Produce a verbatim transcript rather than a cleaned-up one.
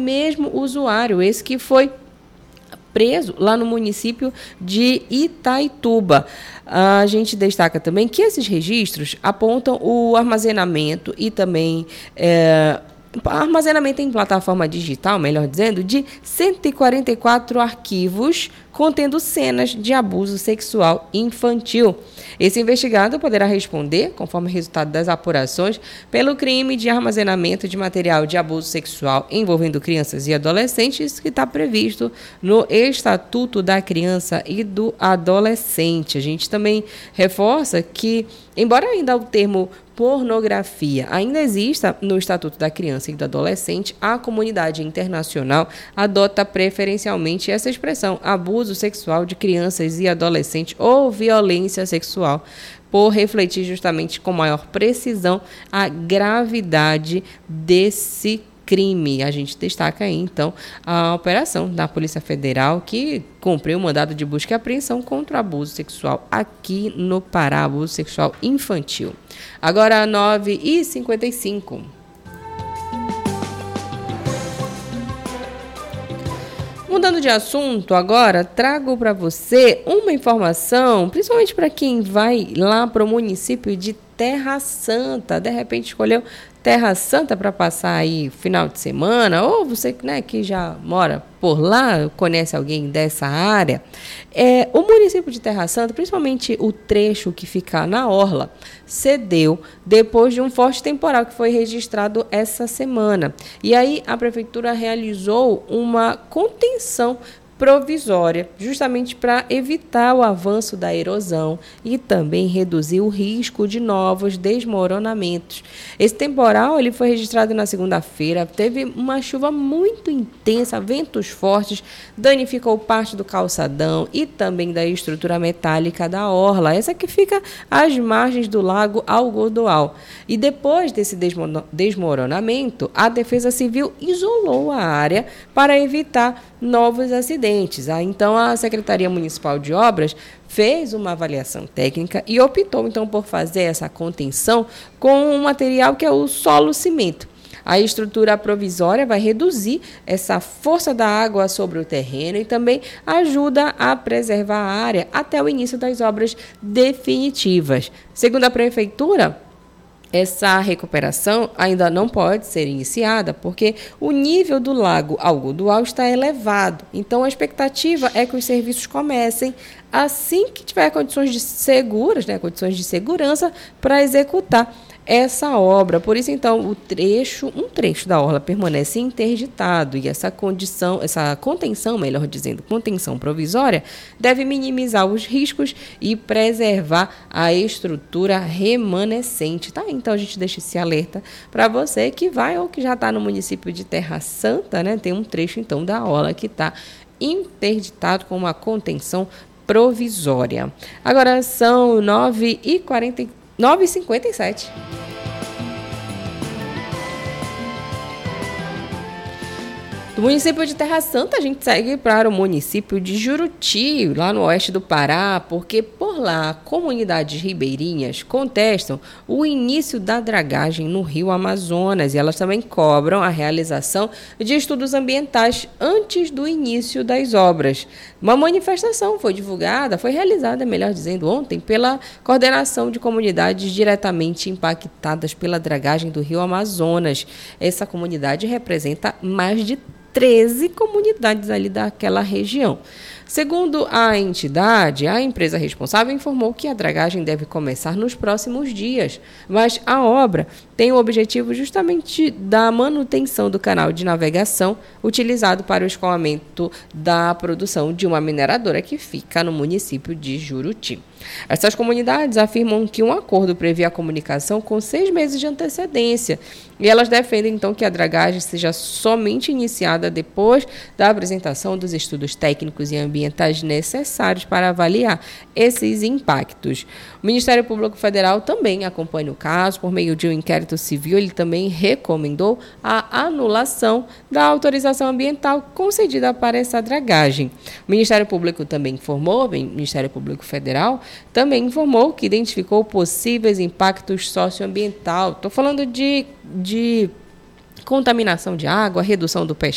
mesmo usuário, esse que foi preso lá no município de Itaituba. A gente destaca também que esses registros apontam o armazenamento e também é, armazenamento em plataforma digital, melhor dizendo, de cento e quarenta e quatro arquivos contendo cenas de abuso sexual infantil. Esse investigado poderá responder, conforme resultado das apurações, pelo crime de armazenamento de material de abuso sexual envolvendo crianças e adolescentes, que está previsto no Estatuto da Criança e do Adolescente. A gente também reforça que, embora ainda o termo pornografia ainda exista no Estatuto da Criança e do Adolescente, a comunidade internacional adota preferencialmente essa expressão, abuso sexual de crianças e adolescentes ou violência sexual, por refletir justamente com maior precisão a gravidade desse crime. A gente destaca aí, então, a operação da Polícia Federal que cumpriu o mandado de busca e apreensão contra o abuso sexual aqui no Pará, abuso sexual infantil. Agora, nove e cinquenta e cinco. Mudando de assunto agora, trago para você uma informação, principalmente para quem vai lá para o município de Terra Santa, de repente escolheu Terra Santa para passar aí final de semana, ou você, né, que já mora por lá, conhece alguém dessa área. É, o município de Terra Santa, principalmente o trecho que fica na orla, cedeu depois de um forte temporal que foi registrado essa semana. E aí a prefeitura realizou uma contenção provisória, justamente para evitar o avanço da erosão e também reduzir o risco de novos desmoronamentos. Esse temporal ele foi registrado na segunda-feira, teve uma chuva muito intensa, ventos fortes, danificou parte do calçadão e também da estrutura metálica da orla, essa que fica às margens do lago Algodoal. E depois desse desmoronamento, a Defesa Civil isolou a área para evitar novos acidentes. Então, a Secretaria Municipal de Obras fez uma avaliação técnica e optou, então, por fazer essa contenção com um material que é o solo cimento. A estrutura provisória vai reduzir essa força da água sobre o terreno e também ajuda a preservar a área até o início das obras definitivas. Segundo a Prefeitura, essa recuperação ainda não pode ser iniciada porque o nível do lago Algodoal está elevado. Então, a expectativa é que os serviços comecem assim que tiver condições de seguras, né, condições de segurança para executar essa obra. Por isso, então, o trecho, um trecho da orla permanece interditado e essa condição, essa contenção, melhor dizendo, contenção provisória, deve minimizar os riscos e preservar a estrutura remanescente, tá? Então, a gente deixa esse alerta para você que vai ou que já está no município de Terra Santa, né? Tem um trecho, então, da orla que está interditado com uma contenção provisória. Agora são nove e quarenta e quatro. nove e cinquenta e sete. Do município de Terra Santa, a gente segue para o município de Juruti, lá no oeste do Pará, porque por lá comunidades ribeirinhas contestam o início da dragagem no rio Amazonas e elas também cobram a realização de estudos ambientais antes do início das obras. Uma manifestação foi divulgada, foi realizada, melhor dizendo, ontem, pela coordenação de comunidades diretamente impactadas pela dragagem do rio Amazonas. Essa comunidade representa mais de treze comunidades ali daquela região. Segundo a entidade, a empresa responsável informou que a dragagem deve começar nos próximos dias, mas a obra tem o objetivo justamente da manutenção do canal de navegação utilizado para o escoamento da produção de uma mineradora que fica no município de Juruti. Essas comunidades afirmam que um acordo prevê a comunicação com seis meses de antecedência e elas defendem, então, que a dragagem seja somente iniciada depois da apresentação dos estudos técnicos e ambientais necessários para avaliar esses impactos. O Ministério Público Federal também acompanha o caso por meio de um inquérito civil. Ele também recomendou a anulação da autorização ambiental concedida para essa dragagem. O Ministério Público também informou, o Ministério Público Federal também informou que identificou possíveis impactos socioambientais. Estou falando de, de contaminação de água, redução do peixe